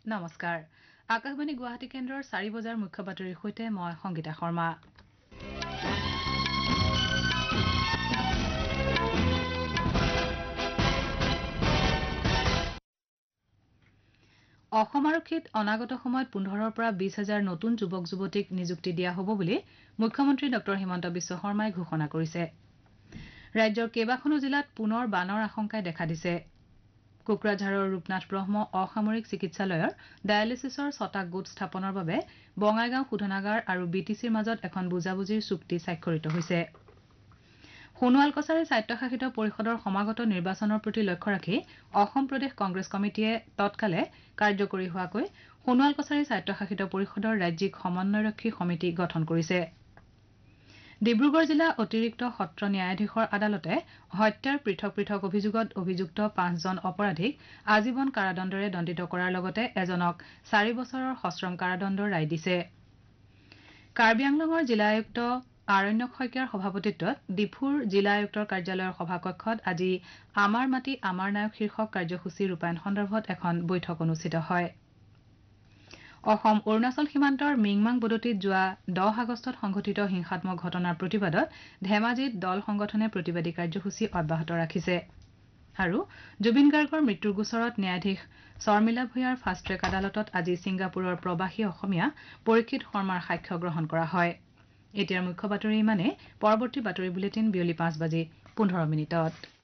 নমস্কাৰ আকাশবাণী গুৱাহাটী কেন্দ্ৰৰ 4 বজাৰ মুখ্য বাতৰিৰ সৈতে মই সংগীতা শৰ্মা অসম আৰক্ষীত অনাগত সময়ত 15ৰ পৰা 20,000 নতুন যুৱক যুৱতীক নিযুক্তি দিয়া হ'ব বুলি মুখ্যমন্ত্ৰী ডক্টৰ হিমন্ত বিশ্ব শৰ্মাই ঘোষণা কৰিছে ৰাজ্যৰ কেইবাখনো জিলাত পুনৰ বানৰ আশংকাই দেখা দিছে কোকৰাঝাৰৰ ৰূপনাথ ব্ৰহ্ম অসামৰিক চিকিৎসালয়ৰ ডায়েলিচিছৰ 6টা গোট স্থাপনৰ বাবে বঙাইগাঁও শোধনাগাৰ আৰু বিটিচিৰ মাজত এখন বুজাবুজিৰ চুক্তি স্বাক্ষৰিত হৈছে সোণোৱাল কছাৰী স্বায়ত্তশাসিত পৰিষদৰ সমাগত নিৰ্বাচনৰ প্ৰতি লক্ষ্য ৰাখি অসম প্ৰদেশ কংগ্ৰেছ কমিটিয়ে তৎকালে কাৰ্যকৰী হোৱাকৈ সোণোৱাল কছাৰী স্বায়ত্তশাসিত পৰিষদৰ ৰাজ্যিক সমন্বয়ৰক্ষী সমিতি গঠন কৰিছে ডিব্ৰুগড় জিলা অতিৰিক্ত সত্ৰ ন্যায়াধীশৰ আদালতে হত্যাৰ পৃথক পৃথক অভিযোগত অভিযুক্ত 5জন অপৰাধীক আজীৱন কাৰাদণ্ডৰে দণ্ডিত কৰাৰ লগতে এজনক 4 বছৰৰ সশ্ৰম কাৰাদণ্ডৰ ৰায় দিছে কাৰ্বি আংলঙৰ জিলা আয়ুক্ত আৰণ্যক শইকীয়াৰ সভাপতিত্বত ডিফুৰ জিলা আয়ুক্তৰ কাৰ্যালয়ৰ সভাকক্ষত আজি আমাৰ মাটি আমাৰ নায়ক শীৰ্ষক কাৰ্যসূচী ৰূপায়ণ সন্দৰ্ভত এখন বৈঠক অনুষ্ঠিত হয় অসম অৰুণাচল সীমান্তৰ মিংমাং বদতিত যোৱা 10 আগষ্টত সংঘটিত হিংসাত্মক ঘটনাৰ প্ৰতিবাদত ধেমাজিত দল সংগঠনে প্ৰতিবাদী কাৰ্যসূচী অব্যাহত ৰাখিছে আৰু জুবিন গাৰ্গৰ মৃত্যুৰ গোচৰত ন্যায়াধীশ শৰ্মিলা ভূঞাৰ ফাষ্ট ট্ৰেক আদালতত আজি ছিংগাপুৰৰ প্ৰৱাসী অসমীয়া পৰীক্ষিত শৰ্মাৰ সাক্ষ্য গ্ৰহণ কৰা হয় এতিয়াৰ মুখ্য বাতৰি ইমানে পৰৱৰ্তী বাতৰি বুলেটিন বিয়লি 5:15